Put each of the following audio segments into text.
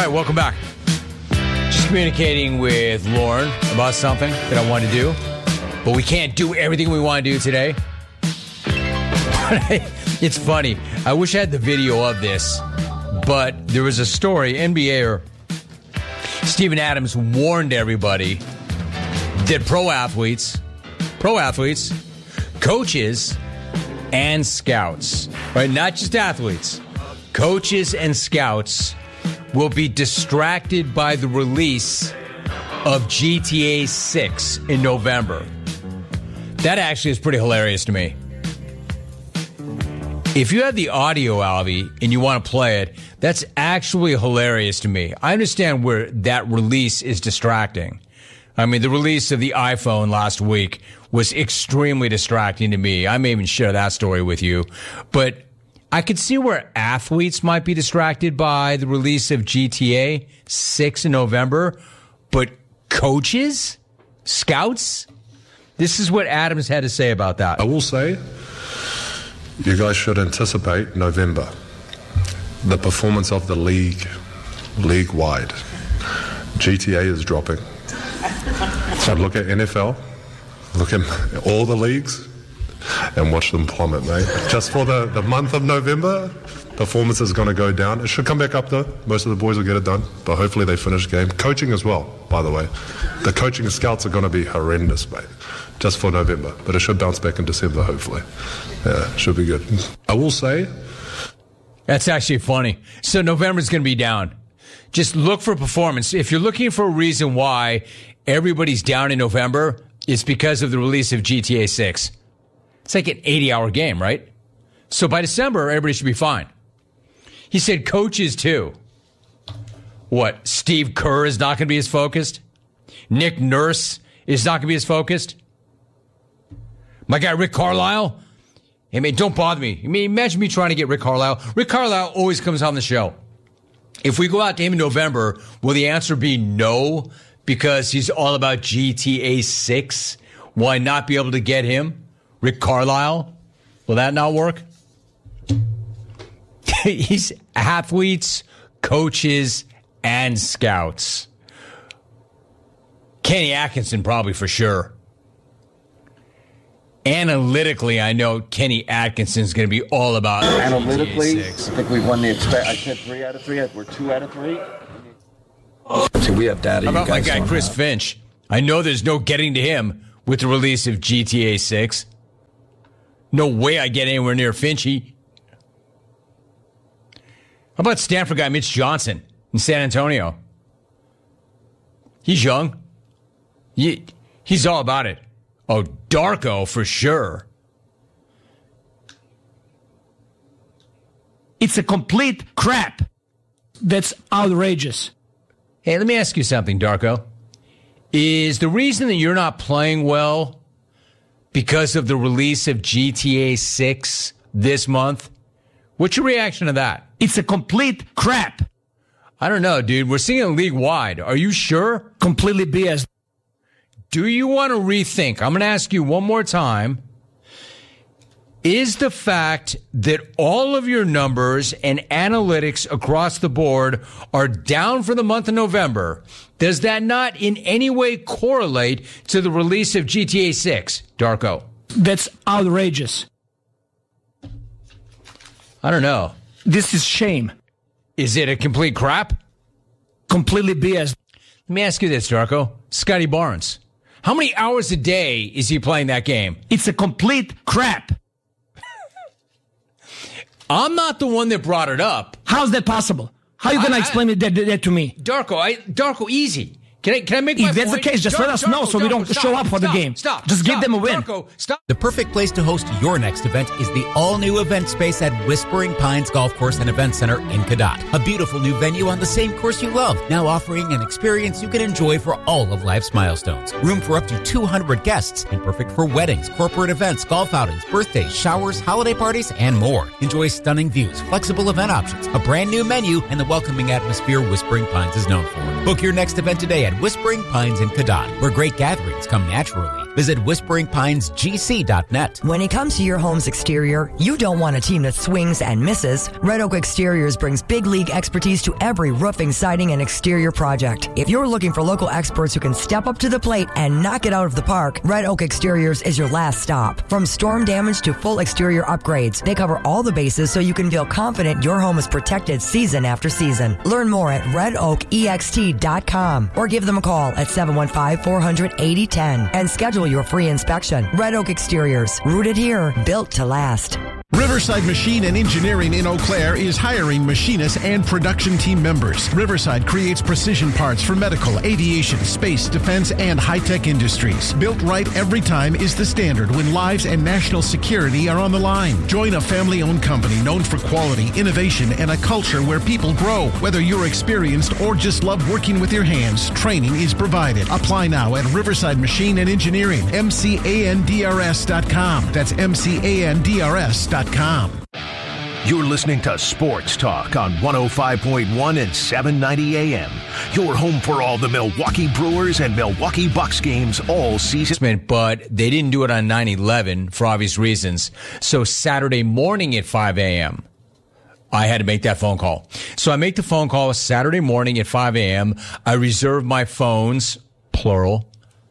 right, welcome back. Just communicating with Lauren about something that I want to do, but we can't do everything we want to do today. It's funny. I wish I had the video of this, but there was a story. NBAer Steven Adams warned everybody that pro athletes, coaches, and scouts, right? Not just athletes, coaches and scouts will be distracted by the release of GTA 6 in November. That actually is pretty hilarious to me. If you have the audio, Alvy, and you want to play it, that's actually hilarious to me. I understand where that release is distracting. I mean, the release of the iPhone last week was extremely distracting to me. I may even share that story with you. But I could see where athletes might be distracted by the release of GTA 6 in November. But coaches? Scouts? This is what Adams had to say about that. I will say, you guys should anticipate November. The performance of the league-wide. GTA is dropping. So look at NFL, look at all the leagues, and watch them plummet, mate. Just for the month of November, performance is going to go down. It should come back up, though. Most of the boys will get it done, but hopefully they finish the game. Coaching as well, by the way. The coaching scouts are going to be horrendous, mate, just for November. But it should bounce back in December, hopefully. Yeah, should be good. I will say... That's actually funny. So November's going to be down. Just look for performance. If you're looking for a reason why everybody's down in November, it's because of the release of GTA 6. It's like an 80-hour game, right? So by December, everybody should be fine. He said coaches, too. What, Steve Kerr is not going to be as focused? Nick Nurse is not going to be as focused? My guy Rick Carlisle? Hey, man, don't bother me. I mean, imagine me trying to get Rick Carlisle. Rick Carlisle always comes on the show. If we go out to him in November, will the answer be no? Because he's all about GTA 6? Will I not be able to get him? Rick Carlisle? Will that not work? He's athletes, coaches, and scouts. Kenny Atkinson probably for sure. Analytically, I know Kenny Atkinson's going to be all about analytically. GTA 6. I think we won the expect. I said 3 out of 3. We're 2 out of 3. So we have data. How about my guy Chris Finch? I know there's no getting to him with the release of GTA 6. No way I get anywhere near Finchy. How about Stanford guy Mitch Johnson in San Antonio? He's young. He's all about it. Oh, Darko for sure. It's a complete crap. That's outrageous. Hey, let me ask you something, Darko. Is the reason that you're not playing well because of the release of GTA 6 this month? What's your reaction to that? It's a complete crap. I don't know, dude. We're seeing it league-wide. Are you sure? Completely BS. Do you want to rethink? I'm going to ask you one more time. Is the fact that all of your numbers and analytics across the board are down for the month of November, does that not in any way correlate to the release of GTA 6, Darko? That's outrageous. I don't know. This is shame. Is it a complete crap? Completely BS. Let me ask you this, Darko. Scotty Barnes. How many hours a day is he playing that game? It's a complete crap. I'm not the one that brought it up. How's that possible? How are you going to explain that to me? Darko, easy. Can I make my point? If that's the case, just let us know so we don't show up for the game. Just give them a win. Darko, stop. The perfect place to host your next event is the all-new event space at Whispering Pines Golf Course and Event Center in Cadott. A beautiful new venue on the same course you love, now offering an experience you can enjoy for all of life's milestones. Room for up to 200 guests and perfect for weddings, corporate events, golf outings, birthdays, showers, holiday parties, and more. Enjoy stunning views, flexible event options, a brand new menu, and the welcoming atmosphere Whispering Pines is known for. Book your next event today at at Whispering Pines in Cadott, where great gatherings come naturally. Visit whisperingpinesgc.net. When it comes to your home's exterior, you don't want a team that swings and misses. Red Oak Exteriors brings big league expertise to every roofing, siding, and exterior project. If you're looking for local experts who can step up to the plate and knock it out of the park, Red Oak Exteriors is your last stop. From storm damage to full exterior upgrades, they cover all the bases so you can feel confident your home is protected season after season. Learn more at redoakext.com or give them a call at 715-400-8010 and schedule your free inspection. Red Oak Exteriors, rooted here, built to last. Riverside Machine and Engineering in Eau Claire is hiring machinists and production team members. Riverside creates precision parts for medical, aviation, space, defense, and high-tech industries. Built right every time is the standard when lives and national security are on the line. Join a family-owned company known for quality, innovation, and a culture where people grow. Whether you're experienced or just love working with your hands, training is provided. Apply now at Riverside Machine and Engineering, mcandrs.com. That's mcandrs.com. You're listening to Sports Talk on 105.1 and 790 AM. Your home for all the Milwaukee Brewers and Milwaukee Bucks games all season. But they didn't do it on 9/11 for obvious reasons. So Saturday morning at 5 a.m., I had to make that phone call. So I make the phone call Saturday morning at 5 a.m. I reserved my phones, plural.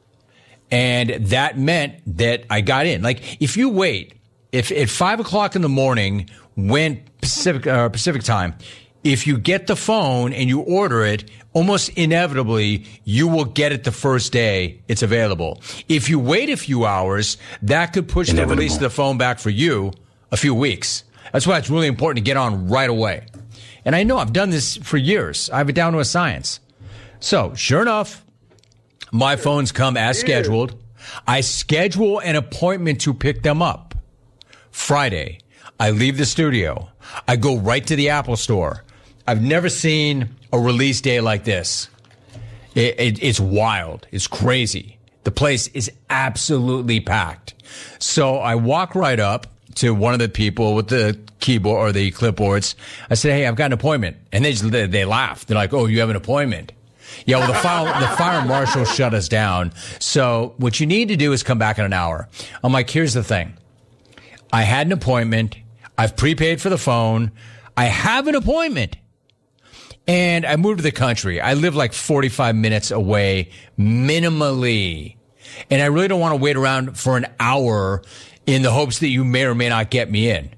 And that meant that I got in. Like, if you wait, if at 5 o'clock in the morning, when Pacific time, if you get the phone and you order it, almost inevitably, you will get it the first day it's available. If you wait a few hours, that could push the release of the phone back for you a few weeks. That's why it's really important to get on right away. And I know I've done this for years. I have it down to a science. So, sure enough, my phones come as scheduled. I schedule an appointment to pick them up. Friday, I leave the studio. I go right to the Apple store. I've never seen a release day like this. It's wild. It's crazy. The place is absolutely packed. So I walk right up to one of the people with the keyboard or the clipboards. I said, "Hey, I've got an appointment." And they laugh. They're like, "Oh, you have an appointment?" Yeah, well, the fire marshal shut us down. So what you need to do is come back in an hour. I'm like, here's the thing. I had an appointment. I've prepaid for the phone. I have an appointment. And I moved to the country. I live like 45 minutes away minimally. And I really don't want to wait around for an hour in the hopes that you may or may not get me in.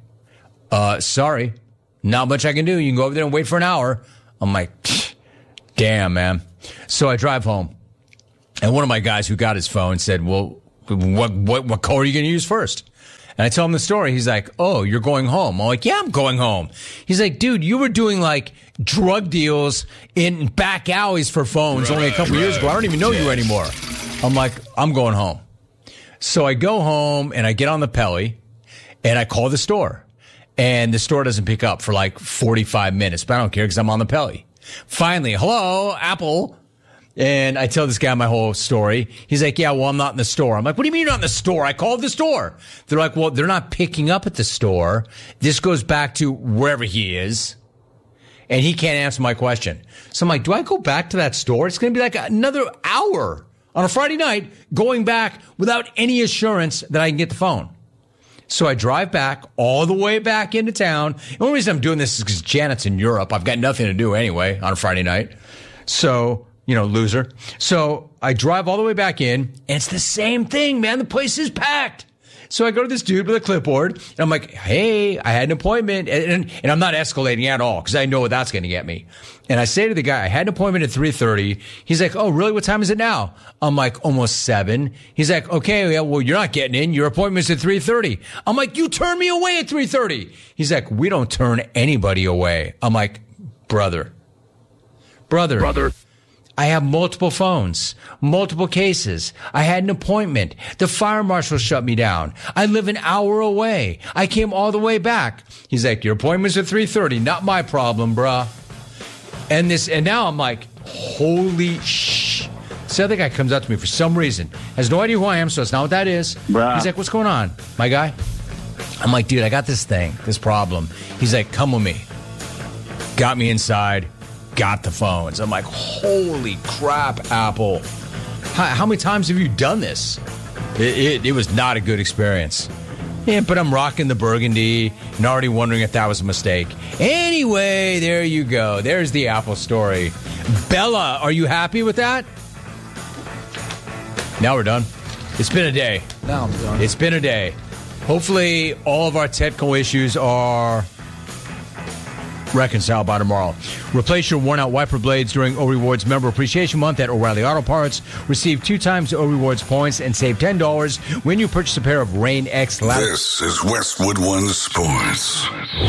Sorry. Not much I can do. You can go over there and wait for an hour. I'm like, damn, man. So I drive home. And one of my guys who got his phone said, well, what color are you going to use first? And I tell him the story. He's like, "Oh, you're going home." I'm like, "Yeah, I'm going home." He's like, "Dude, you were doing like drug deals in back alleys for phones only a couple years ago. I don't even know you anymore." I'm like, "I'm going home." So I go home and I get on the Peli and I call the store. And the store doesn't pick up for like 45 minutes, but I don't care because I'm on the Peli. Finally, "Hello, Apple." And I tell this guy my whole story. He's like, "Yeah, well, I'm not in the store." I'm like, "What do you mean you're not in the store? I called the store." They're like, "Well, they're not picking up at the store. This goes back to wherever he is. And he can't answer my question." So I'm like, do I go back to that store? It's going to be like another hour on a Friday night going back without any assurance that I can get the phone. So I drive back all the way back into town. The only reason I'm doing this is because Janet's in Europe. I've got nothing to do anyway on a Friday night. So, loser. So I drive all the way back in, and it's the same thing, man. The place is packed. So I go to this dude with a clipboard, and I'm like, "Hey, I had an appointment." And I'm not escalating at all, because I know what that's going to get me. And I say to the guy, "I had an appointment at 3:30. He's like, "Oh, really? What time is it now?" I'm like, "Almost 7. He's like, "Okay, yeah, well, you're not getting in. Your appointment's at 3:30. I'm like, "You turned me away at 3:30. He's like, "We don't turn anybody away." I'm like, Brother. I have multiple phones, multiple cases. I had an appointment. The fire marshal shut me down. I live an hour away. I came all the way back." He's like, "Your appointment's at 3:30. Not my problem, bruh." And now I'm like, holy shh. So the other guy comes up to me for some reason, has no idea who I am, so it's not what that is. Bruh. He's like, "What's going on, my guy?" I'm like, "Dude, I got this problem." He's like, "Come with me." Got me inside. got the phones. I'm like, holy crap, Apple. How many times have you done this? It was not a good experience. Yeah, but I'm rocking the burgundy and already wondering if that was a mistake. Anyway, there you go. There's the Apple story. Bella, are you happy with that? Now we're done. It's been a day. Now I'm done. It's been a day. Hopefully, all of our technical issues are reconciled by tomorrow. Replace your worn-out wiper blades during O Rewards Member Appreciation Month at O'Reilly Auto Parts. Receive 2 times O Rewards points and save $10 when you purchase a pair of Rain X ladders. This is Westwood One Sports.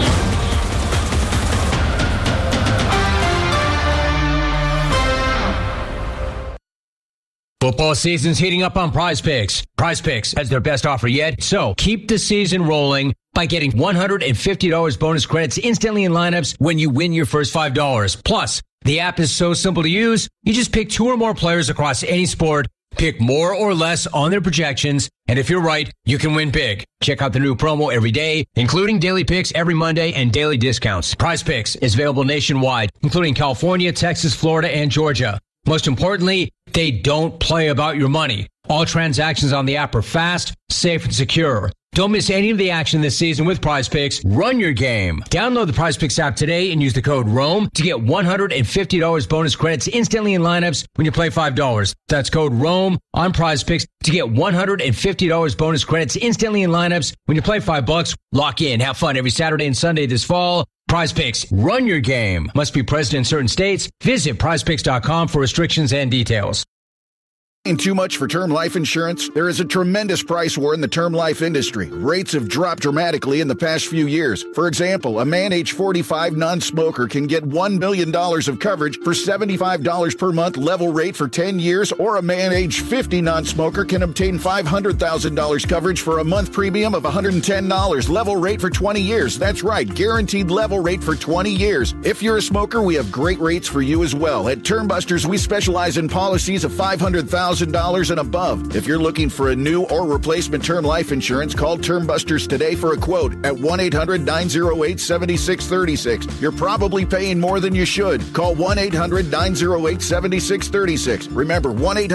Football season's heating up on Prize Picks. Prize Picks has their best offer yet, so keep the season rolling by getting $150 bonus credits instantly in lineups when you win your first $5. Plus, the app is so simple to use, you just pick 2 or more players across any sport, pick more or less on their projections, and if you're right, you can win big. Check out the new promo every day, including daily picks every Monday and daily discounts. Prize Picks is available nationwide, including California, Texas, Florida, and Georgia. Most importantly, they don't play about your money. All transactions on the app are fast, safe, and secure. Don't miss any of the action this season with Prize Picks. Run your game. Download the Prize Picks app today and use the code ROAM to get $150 bonus credits instantly in lineups when you play $5. That's code ROAM on Prize Picks to get $150 bonus credits instantly in lineups when you play $5. Lock in. Have fun every Saturday and Sunday this fall. Prize Picks. Run your game. Must be present in certain states. Visit prizepicks.com for restrictions and details. Paying too much for term life insurance? There is a tremendous price war in the term life industry. Rates have dropped dramatically in the past few years. For example, a man age 45 non-smoker can get $1 million of coverage for $75 per month level rate for 10 years, or a man age 50 non-smoker can obtain $500,000 coverage for a month premium of $110 level rate for 20 years. That's right, guaranteed level rate for 20 years. If you're a smoker, we have great rates for you as well. At Termbusters, we specialize in policies of $500,000 and above. If you're looking for a new or replacement term life insurance, call Termbusters today for a quote at 1-800-908-7636. You're probably paying more than you should. Call 1-800-908-7636. Remember,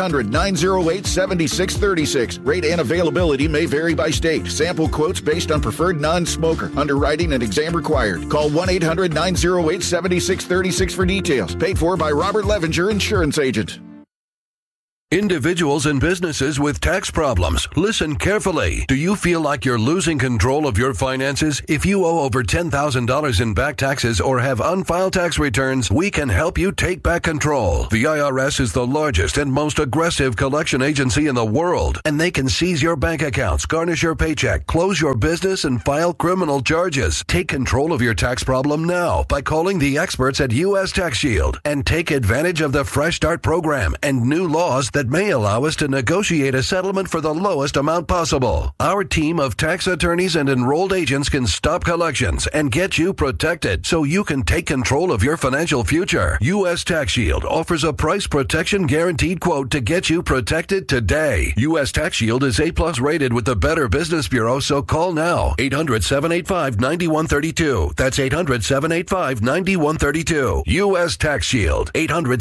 1-800-908-7636. Rate and availability may vary by state. Sample quotes based on preferred non-smoker. Underwriting and exam required. Call 1-800-908-7636 for details. Paid for by Robert Levinger, Insurance Agent. Individuals and businesses with tax problems, listen carefully. Do you feel like you're losing control of your finances? If you owe over $10,000 in back taxes or have unfiled tax returns, we can help you take back control. The IRS is the largest and most aggressive collection agency in the world, and they can seize your bank accounts, garnish your paycheck, close your business, and file criminal charges. Take control of your tax problem now by calling the experts at U.S. Tax Shield and take advantage of the Fresh Start program and new laws that may allow us to negotiate a settlement for the lowest amount possible. Our team of tax attorneys and enrolled agents can stop collections and get you protected so you can take control of your financial future. U.S. Tax Shield offers a price protection guaranteed quote to get you protected today. U.S. Tax Shield is A+ rated with the Better Business Bureau, so call now. 800-785-9132. That's 800-785-9132. U.S. Tax Shield.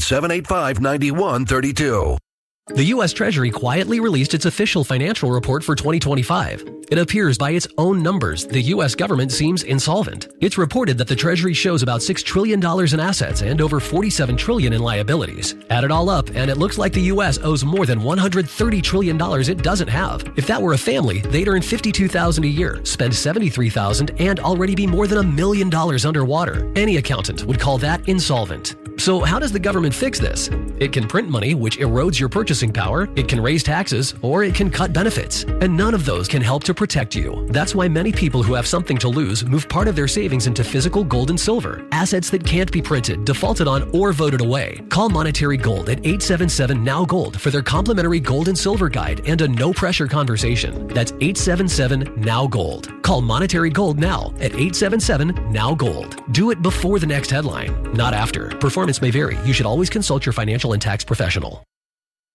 800-785-9132. The U.S. Treasury quietly released its official financial report for 2025. It appears by its own numbers, the U.S. government seems insolvent. It's reported that the Treasury shows about $6 trillion in assets and over $47 trillion in liabilities. Add it all up, and it looks like the U.S. owes more than $130 trillion it doesn't have. If that were a family, they'd earn $52,000 a year, spend $73,000, and already be more than $1 million underwater. Any accountant would call that insolvent. So how does the government fix this? It can print money, which erodes your purchasing power, it can raise taxes, or it can cut benefits. And none of those can help to protect you. That's why many people who have something to lose move part of their savings into physical gold and silver, assets that can't be printed, defaulted on, or voted away. Call Monetary Gold at 877-NOW-GOLD for their complimentary gold and silver guide and a no-pressure conversation. That's 877-NOW-GOLD. Call Monetary Gold now at 877-NOW-GOLD. Do it before the next headline, not after. Performance may vary. You should always consult your financial and tax professional.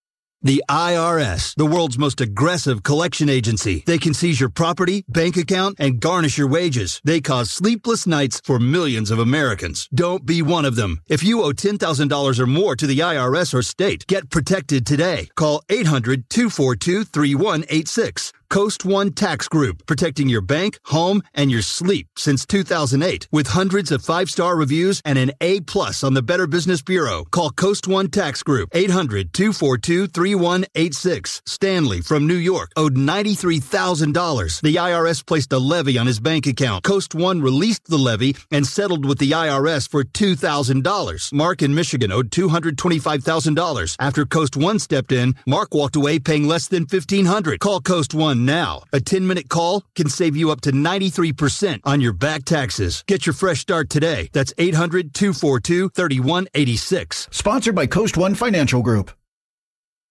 The IRS, the world's most aggressive collection agency. They can seize your property, bank account, and garnish your wages. They cause sleepless nights for millions of Americans. Don't be one of them. If you owe $10,000 or more to the IRS or state, get protected today. Call 800-242-3186. Coast One Tax Group, protecting your bank, home, and your sleep since 2008. With hundreds of 5-star reviews and an A+ on the Better Business Bureau. Call Coast One Tax Group, 800-242-3186. Stanley from New York owed $93,000. The IRS placed a levy on his bank account. Coast One released the levy and settled with the IRS for $2,000. Mark in Michigan owed $225,000. After Coast One stepped in, Mark walked away paying less than $1,500. Call Coast One now. A 10-minute call can save you up to 93% on your back taxes. Get your fresh start today. That's 800-242-3186. Sponsored by Coast One Financial Group.